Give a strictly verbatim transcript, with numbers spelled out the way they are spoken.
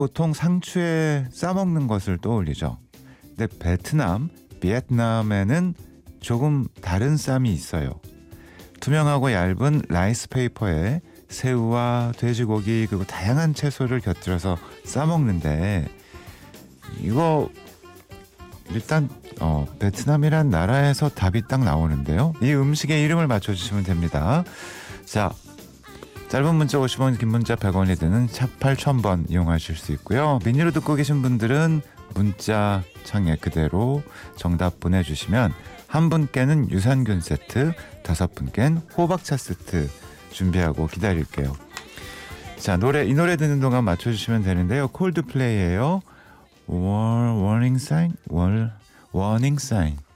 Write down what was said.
보통 상추에 싸먹는 것을 떠올리죠. 근데 베트남, 비엔남에는 조금 다른 쌈이 있어요. 투명하고 얇은 라이스 페이퍼에 새우와 돼지고기 그리고 다양한 채소를 곁들여서 싸먹는데, 이거 일단 어, 베트남이란 나라에서 답이 딱 나오는데요. 이 음식의 이름을 맞춰주시면 됩니다. 자, 짧은 문자 오십 원, 긴 문자 백 원이 드는 샵 팔천 번 이용하실 수 있고요. 미니로 듣고 계신 분들은 문자 창에 그대로 정답 보내주시면 한 분께는 유산균 세트, 다섯 분께는 호박차 세트 준비하고 기다릴게요. 자, 노래 이 노래 듣는 동안 맞춰주시면 되는데요. 콜드플레이예요. 월 워닝 사인, 월 워닝 사인.